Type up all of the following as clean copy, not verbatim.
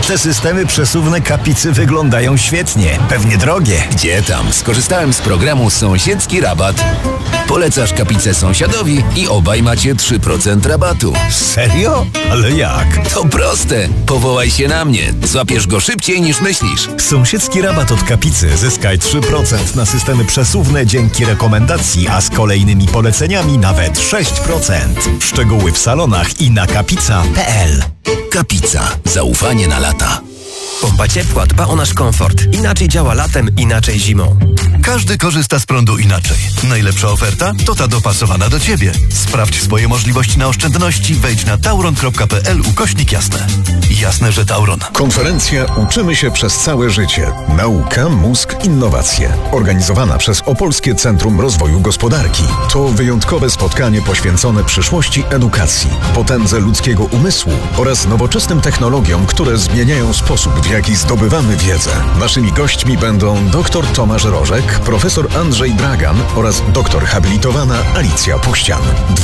Te systemy przesuwne Kapicy wyglądają świetnie. Pewnie drogie. Gdzie tam? Skorzystałem z programu Sąsiedzki Rabat. Polecasz Kapicę sąsiadowi i obaj macie 3% rabatu. Serio? Ale jak? To proste. Powołaj się na mnie. Złapiesz go szybciej niż myślisz. Sąsiedzki rabat od Kapicy. Zyskaj 3% na systemy przesuwne dzięki rekomendacji, a z kolejnymi poleceniami nawet 6%. Szczegóły w salonach i na kapica.pl. Kapica. Zaufanie na lata. Pompa ciepła dba o nasz komfort. Inaczej działa latem, inaczej zimą. Każdy korzysta z prądu inaczej. Najlepsza oferta to ta dopasowana do Ciebie. Sprawdź swoje możliwości na oszczędności. Wejdź na tauron.pl/jasne. Jasne, że Tauron. Konferencja Uczymy się przez całe życie. Nauka, mózg, innowacje. Organizowana przez Opolskie Centrum Rozwoju Gospodarki. To wyjątkowe spotkanie poświęcone przyszłości edukacji, potędze ludzkiego umysłu oraz nowoczesnym technologiom, które zmieniają sposób, w jaki zdobywamy wiedzę. Naszymi gośćmi będą dr Tomasz Rożek, profesor Andrzej Dragan oraz doktor habilitowana Alicja Puścian.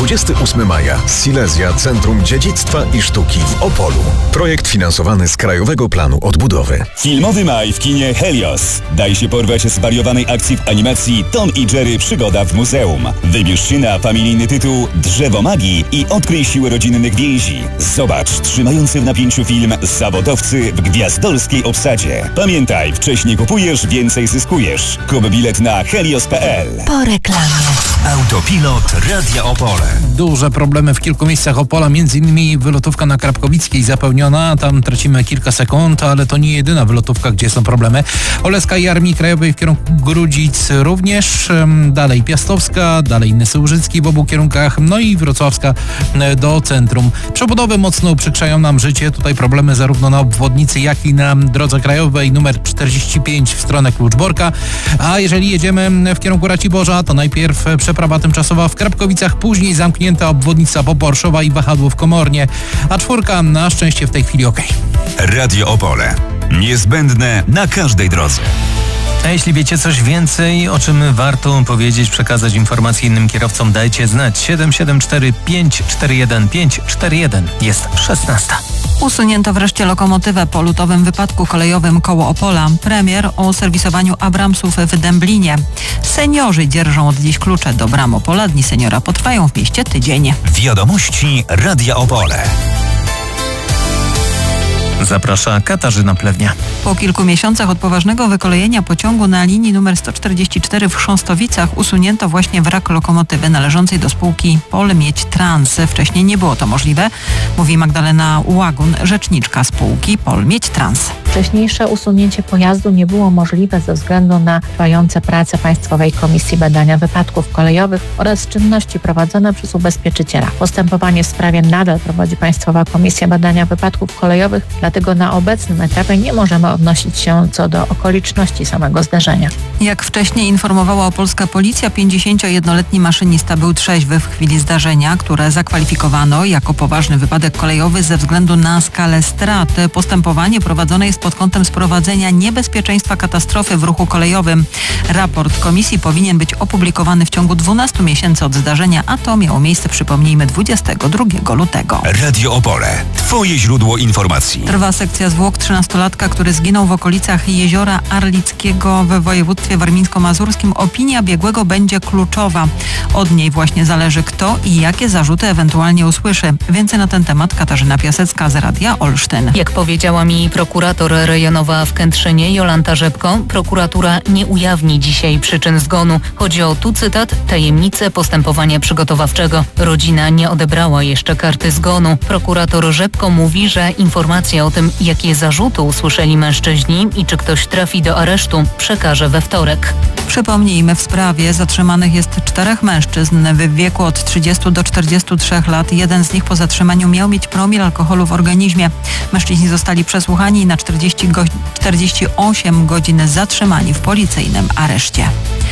28 maja. Silesia Centrum Dziedzictwa i Sztuki w Opolu. Projekt finansowany z Krajowego Planu Odbudowy. Filmowy maj w kinie Helios. Daj się porwać zwariowanej akcji w animacji Tom i Jerry Przygoda w muzeum. Wybierz się na familijny tytuł Drzewo Magii i odkryj siłę rodzinnych więzi. Zobacz trzymający w napięciu film Zawodowcy w gwiazdorskiej obsadzie. Pamiętaj, wcześniej kupujesz, więcej zyskujesz. Kup bilet na helios.pl. Po reklamie. Autopilot Radia Opole. Duże problemy w kilku miejscach Opola, m.in. wylotówka na Krapkowickiej zapełniona, tam tracimy kilka sekund, ale to nie jedyna wylotówka, gdzie są problemy. Oleska i Armii Krajowej w kierunku Grudzic również, dalej Piastowska, dalej Nysy Łużyckiej w obu kierunkach, no i Wrocławska do centrum. Przebudowy mocno uprzykrzają nam życie, tutaj problemy zarówno na obwodnicy, jak i na drodze krajowej numer 45 w stronę Kluczborka, a jeżeli jedziemy w kierunku Raciborza, to najpierw przeprawa tymczasowa w Krapkowicach, później zamknięta obwodnica Poporszowa i wahadło w Komornie, a czwórka na szczęście w tej chwili okej. Radio Opole. Niezbędne na każdej drodze. A jeśli wiecie coś więcej, o czym warto powiedzieć, przekazać informacje innym kierowcom, dajcie znać. 774 541 541. Jest 16. Usunięto wreszcie lokomotywę po lutowym wypadku kolejowym koło Opola. Premier o serwisowaniu Abramsów w Dęblinie. Seniorzy dzierżą od dziś klucze do bram Opola. Dni seniora potrwają w mieście tydzień. Wiadomości Radia Opole. Zaprasza Katarzyna Plewnia. Po kilku miesiącach od poważnego wykolejenia pociągu na linii nr 144 w Chrząstowicach usunięto właśnie wrak lokomotywy należącej do spółki Polmiedź Trans. Wcześniej nie było to możliwe, mówi Magdalena Łagun, rzeczniczka spółki Polmiedź Trans. Wcześniejsze usunięcie pojazdu nie było możliwe ze względu na trwające prace Państwowej Komisji Badania Wypadków Kolejowych oraz czynności prowadzone przez ubezpieczyciela. Postępowanie w sprawie nadal prowadzi Państwowa Komisja Badania Wypadków Kolejowych, dlatego na obecnym etapie nie możemy odnosić się co do okoliczności samego zdarzenia. Jak wcześniej informowała opolska policja, 51-letni maszynista był trzeźwy w chwili zdarzenia, które zakwalifikowano jako poważny wypadek kolejowy ze względu na skalę strat. Postępowanie prowadzone jest pod kątem sprowadzenia niebezpieczeństwa katastrofy w ruchu kolejowym. Raport komisji powinien być opublikowany w ciągu 12 miesięcy od zdarzenia, a to miało miejsce, przypomnijmy, 22 lutego. Radio Opole. Twoje źródło informacji. Trwa sekcja zwłok 13-latka, który zginął w okolicach Jeziora Arlickiego w województwie warmińsko-mazurskim. Opinia biegłego będzie kluczowa. Od niej właśnie zależy, kto i jakie zarzuty ewentualnie usłyszy. Więcej na ten temat Katarzyna Piasecka z Radia Olsztyn. Jak powiedziała mi prokurator rejonowa w Kętrzynie Jolanta Rzepko, prokuratura nie ujawni dzisiaj przyczyn zgonu. Chodzi o, tu cytat, tajemnicę postępowania przygotowawczego. Rodzina nie odebrała jeszcze karty zgonu. Prokurator Rzepko mówi, że informacja o tym, jakie zarzuty usłyszeli mężczyźni i czy ktoś trafi do aresztu, przekaże we wtorek. Przypomnijmy, w sprawie zatrzymanych jest 4 mężczyzn w wieku od 30 do 43 lat. Jeden z nich po zatrzymaniu miał mieć promil alkoholu w organizmie. Mężczyźni zostali przesłuchani i na 48 godzin zatrzymani w policyjnym areszcie.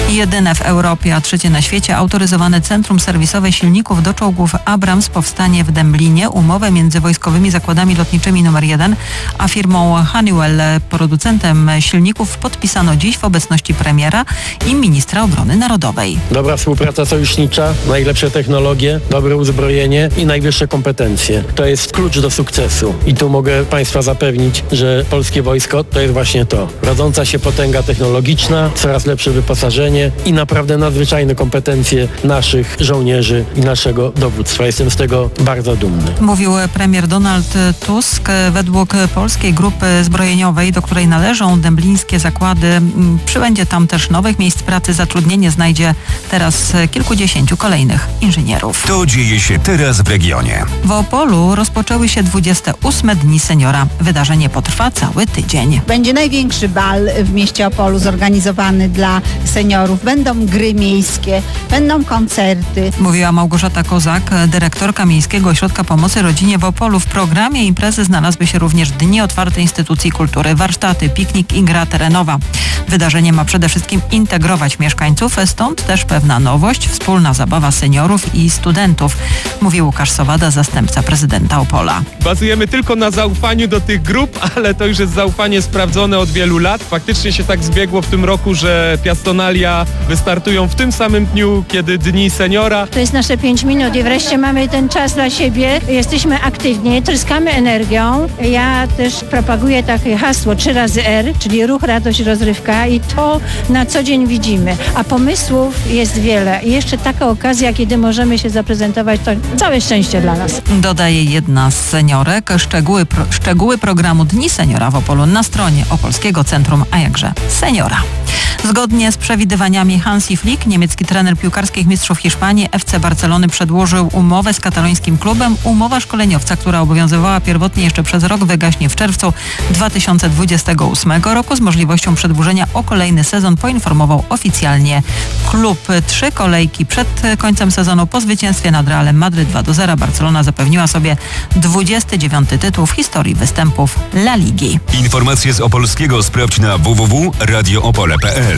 Jedyne w Europie, a trzecie na świecie autoryzowane centrum serwisowe silników do czołgów Abrams powstanie w Dęblinie. Umowę między Wojskowymi Zakładami Lotniczymi nr 1 a firmą Honeywell, producentem silników, podpisano dziś w obecności premiera i ministra obrony narodowej. Dobra współpraca sojusznicza, najlepsze technologie, dobre uzbrojenie i najwyższe kompetencje. To jest klucz do sukcesu. I tu mogę Państwa zapewnić, że polskie wojsko to jest właśnie to. Rodząca się potęga technologiczna, coraz lepsze wyposażenie i naprawdę nadzwyczajne kompetencje naszych żołnierzy i naszego dowództwa. Jestem z tego bardzo dumny. Mówił premier Donald Tusk. Według Polskiej Grupy Zbrojeniowej, do której należą dęblińskie zakłady, przybędzie tam też nowych miejsc pracy. Zatrudnienie znajdzie teraz kilkudziesięciu kolejnych inżynierów. To dzieje się teraz w regionie. W Opolu rozpoczęły się 28 Dni Seniora. Wydarzenie potrwa cały tydzień. Będzie największy bal w mieście Opolu zorganizowany dla seniorów. Będą gry miejskie, będą koncerty. Mówiła Małgorzata Kozak, dyrektorka Miejskiego Ośrodka Pomocy Rodzinie w Opolu. W programie imprezy znalazły się również dni otwarte instytucji kultury, warsztaty, piknik i gra terenowa. Wydarzenie ma przede wszystkim integrować mieszkańców, stąd też pewna nowość, wspólna zabawa seniorów i studentów, mówi Łukasz Sowada, zastępca prezydenta Opola. Bazujemy tylko na zaufaniu do tych grup, ale to już jest zaufanie sprawdzone od wielu lat. Faktycznie się tak zbiegło w tym roku, że Piastonalia wystartują w tym samym dniu, kiedy Dni Seniora. To jest nasze 5 minut i wreszcie mamy ten czas dla siebie. Jesteśmy aktywni, tryskamy energią. Ja też propaguję takie hasło 3 razy R, czyli ruch, radość, rozrywka i to na co dzień widzimy. A pomysłów jest wiele. I jeszcze taka okazja, kiedy możemy się zaprezentować, to całe szczęście dla nas. Dodaje jedna z seniorek. Szczegóły programu Dni Seniora w Opolu na stronie Opolskiego Centrum, a jakże Seniora. Zgodnie z przewidywaniami Hansi Flick, niemiecki trener piłkarskich mistrzów Hiszpanii, FC Barcelony przedłożył umowę z katalońskim klubem. Umowa szkoleniowca, która obowiązywała pierwotnie jeszcze przez rok, wygaśnie w czerwcu 2028 roku z możliwością przedłużenia o kolejny sezon, poinformował oficjalnie klub. 3 kolejki przed końcem sezonu po zwycięstwie nad Realem Madryt 2-0 Barcelona zapewniła sobie 29. tytuł w historii występów La Ligi. Informacje z Opolskiego sprawdź na www.radioopole.pl.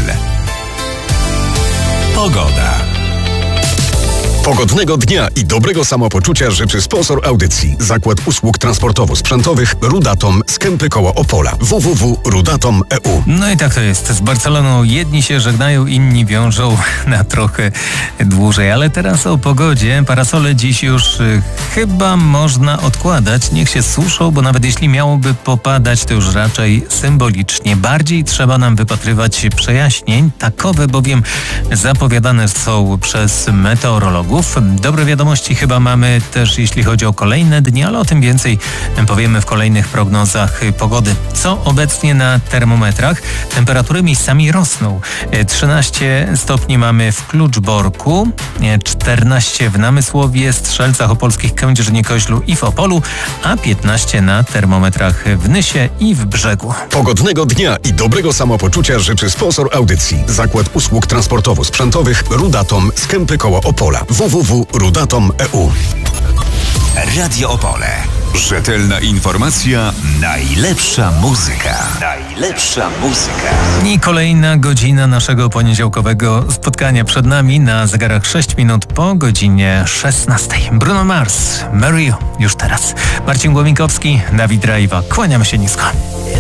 Pogoda. Pogodnego dnia i dobrego samopoczucia życzy sponsor audycji. Zakład Usług Transportowo-Sprzętowych Rudatom z Kępy koło Opola. www.rudatom.eu. No i tak to jest. Z Barceloną jedni się żegnają, inni wiążą na trochę dłużej. Ale teraz o pogodzie. Parasole dziś już chyba można odkładać. Niech się suszą, bo nawet jeśli miałoby popadać, to już raczej symbolicznie. Bardziej trzeba nam wypatrywać przejaśnień. Takowe bowiem zapowiadane są przez meteorologów. Dobre wiadomości chyba mamy też, jeśli chodzi o kolejne dni, ale o tym więcej powiemy w kolejnych prognozach pogody. Co obecnie na termometrach? Temperatury miejscami rosną. 13 stopni mamy w Kluczborku, 14 w Namysłowie, Strzelcach Opolskich, Kędzierzynie-Koźlu i w Opolu, a 15 na termometrach w Nysie i w Brzegu. Pogodnego dnia i dobrego samopoczucia życzy sponsor audycji. Zakład Usług Transportowo-Sprzętowych Rudatom z Kępy koło Opola. www.rudatom.eu. Radio Opole. Rzetelna informacja, najlepsza muzyka. Najlepsza muzyka. I kolejna godzina naszego poniedziałkowego spotkania przed nami. Na zegarach 6 minut po godzinie 16. Bruno Mars, Marry You, już teraz. Marcin Głomikowski, Dawid Rajwa. Kłaniam się nisko.